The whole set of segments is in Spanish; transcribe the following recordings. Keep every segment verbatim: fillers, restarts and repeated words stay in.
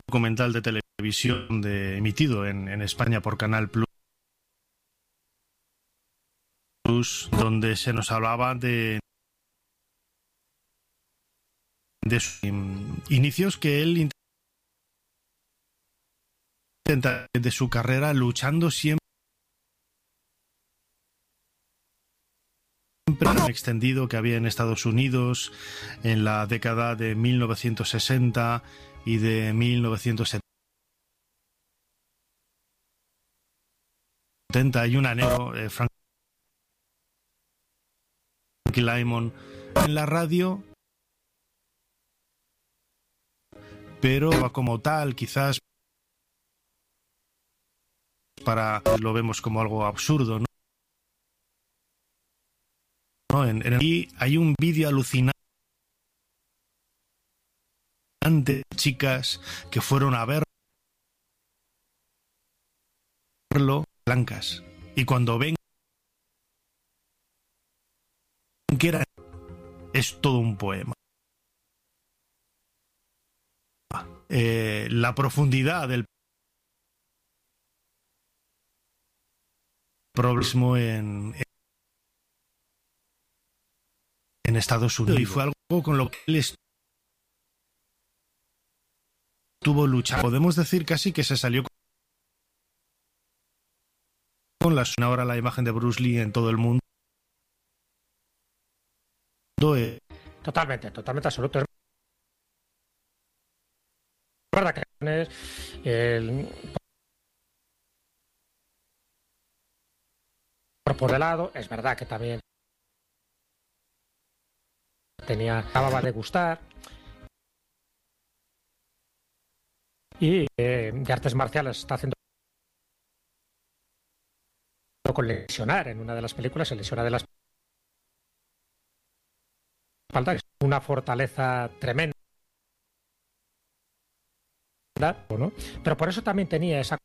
documental de televisión de, emitido en, en España por Canal Plus, donde se nos hablaba de, de sus inicios, que él intenta de su carrera luchando siempre el extendido que había en Estados Unidos en la década de mil novecientos sesenta y de mil novecientos setenta. Hay un anécdota, eh, Frankie Lymon en la radio, pero como tal, quizás para lo vemos como algo absurdo, ¿no? ¿No? En, en, y hay un vídeo alucinante de chicas que fueron a verlo, blancas, y cuando ven que era, es todo un poema. Eh, la profundidad del problema en, en Estados Unidos, y fue algo con lo que él estuvo luchando. Podemos decir casi que se salió con la ahora la imagen de Bruce Lee en todo el mundo. Totalmente, totalmente absoluto. Es verdad que el por de lado, es verdad que también tenía, acababa de gustar, y eh, de artes marciales está haciendo con lesionar en una de las películas, se lesiona de las espalda, una fortaleza tremenda, ¿no? Pero por eso también tenía esa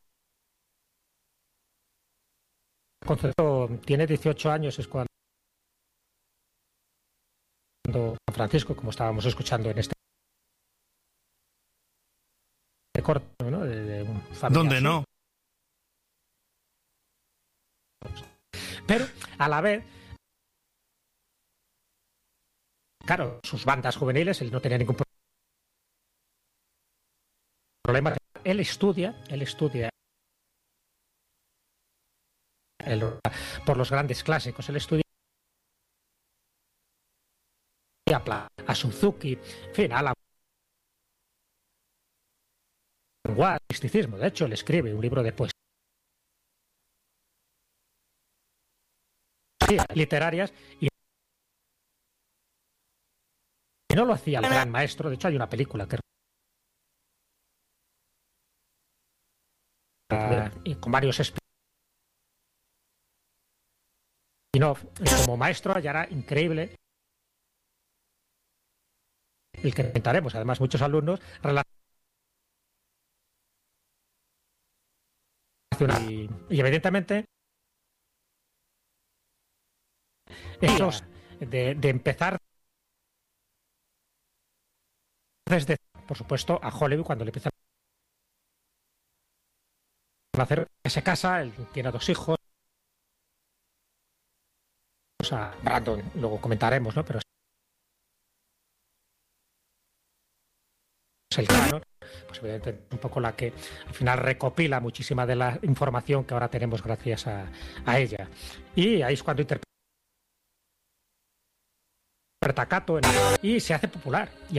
concepto. Tiene dieciocho años, es cuando San Francisco, como estábamos escuchando en este corto, ¿no? De, de un ¿Dónde no? Pero a la vez, claro, sus bandas juveniles, él no tenía ningún problema. Él estudia, él estudia él, por los grandes clásicos, él estudia a Suzuki, en fin, a la misticismo. De hecho, él escribe un libro de poesía literarias y no lo hacía el gran maestro. De hecho, hay una película que y con varios spin-off como maestro, ya era increíble el que comentaremos. Además, muchos alumnos y, y evidentemente esos de, de empezar desde, por supuesto, a Hollywood, cuando le empiezan a hacer, se casa, él tiene dos hijos, o sea, Brandon, luego comentaremos, ¿no? Pero es el canon, pues evidentemente un poco la que al final recopila muchísima de la información que ahora tenemos gracias a, a ella. Y ahí es cuando interpreta Cato en, y se hace popular. Y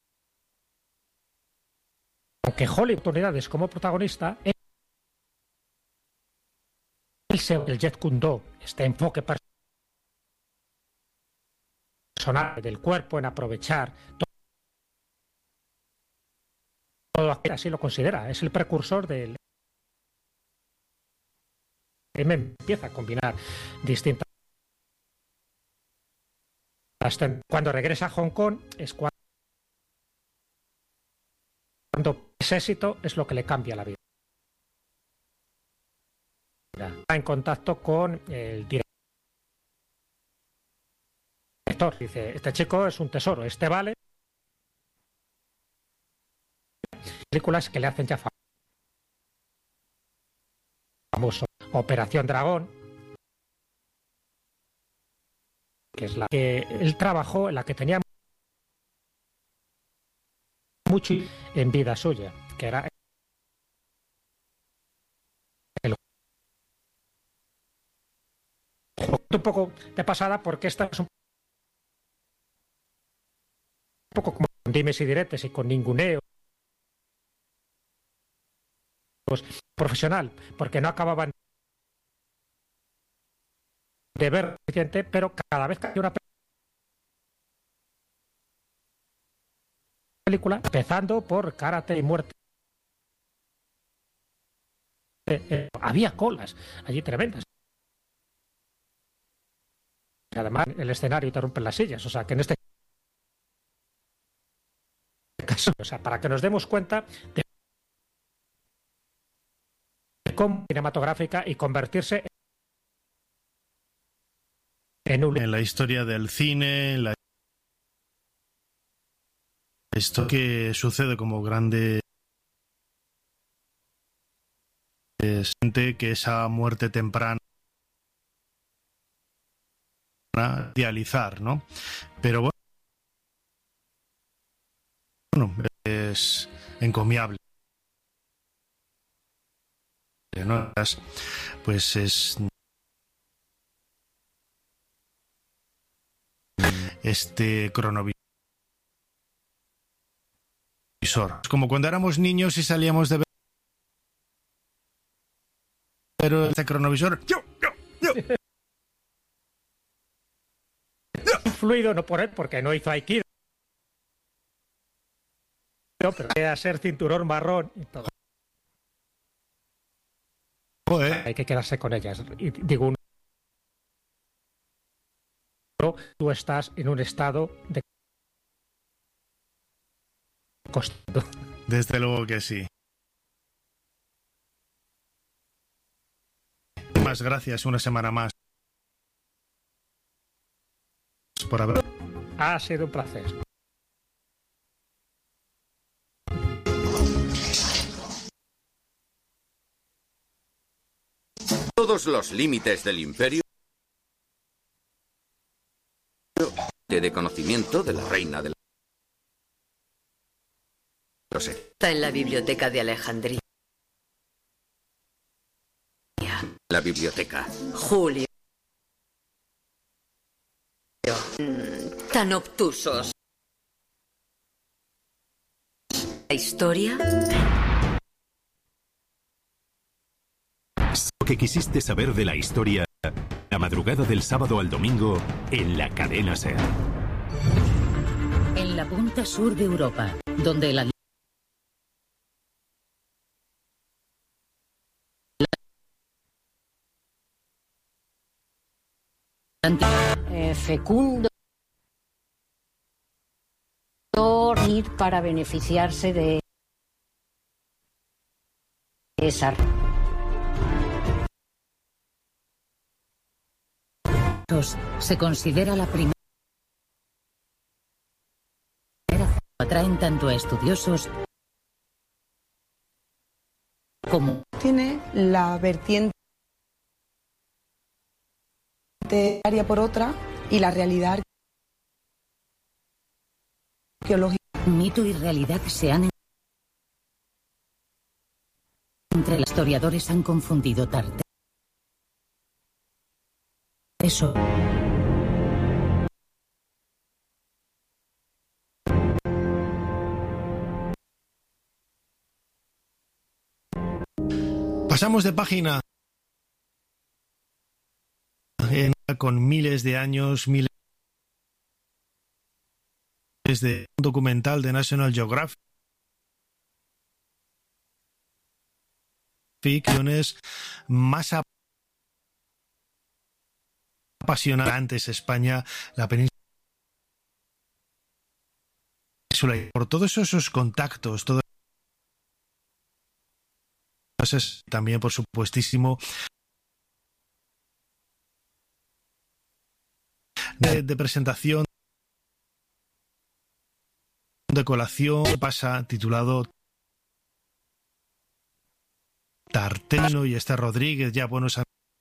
aunque Hollywood oportunidades como protagonista, él se el Jet Kundo, este enfoque personal del cuerpo en aprovechar todo, así lo considera, es el precursor del M. Empieza a combinar distintas. Cuando regresa a Hong Kong es cuando ese éxito es lo que le cambia la vida. Está en contacto con el director. Dice, este chico es un tesoro, este vale. películas que le hacen ya famoso. Operación Dragón, que es la que él trabajó, en la que tenía mucho en vida suya, que era el juego. Un poco de pasada, porque esta es un poco como con dimes y diretes y con ninguneo profesional, porque no acababan de ver suficiente, pero cada vez que hay una película, empezando por Karate y Muerte, eh, eh, había colas allí tremendas. Además, el escenario interrumpe las sillas, o sea, que en este caso, o sea, para que nos demos cuenta de cómo cinematográfica y convertirse en un... En la historia del cine, en la... esto que sucede como grande es que esa muerte temprana idealizar, ¿no? Pero bueno, es encomiable, ¿no? Pues es este cronovisor. Es como cuando éramos niños y salíamos de ver, pero este cronovisor yo, yo, yo. Fluido, no por él, porque no hizo Aikido, pero queda ser cinturón marrón y todo. Joder. Hay que quedarse con ellas. Y digo, tú estás en un estado de costo. Desde luego que sí. Más gracias una semana más por haber. Ha sido un placer. Todos los límites del imperio de conocimiento de la reina de la... Lo sé. Está en la biblioteca de Alejandría. La biblioteca. Julio. Tan obtusos. ¿La historia? Lo que quisiste saber de la historia, la madrugada del sábado al domingo, en la cadena SER. En la punta sur de Europa, donde la Eh, fecundo para beneficiarse de esa. Se considera la primera. Atraen tanto a estudiosos como. Tiene la vertiente área por otra y la realidad arqueológica. Mito y realidad se han. Entre los historiadores han confundido tarde. Eso. Pasamos de página en, con miles de años, miles de un documental de National Geographic, ficciones más apasionantes. España, la península, por todos esos contactos, todo también, por supuestísimo, de, de presentación, de colación, pasa titulado Tarteno y Esther Rodríguez, ya buenos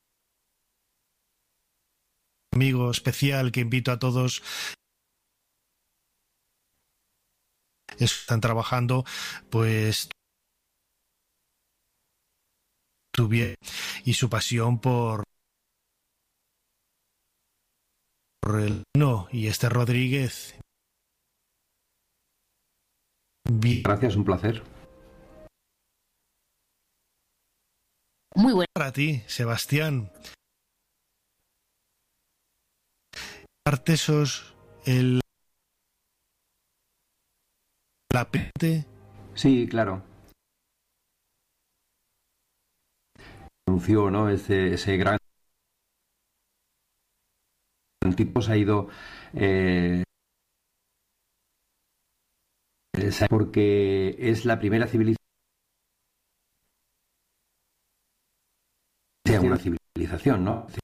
amigo especial que invito a todos. Están trabajando, pues, tu bien y su pasión por, por el no y Esther Rodríguez. Bien. Gracias, un placer. Muy bueno. Para ti, Sebastián. Artesos, el la pente. Sí, claro. Anunció, ¿no? Ese, ese gran tipo se ha ido eh, porque es la primera civilización, una civilización, ¿no?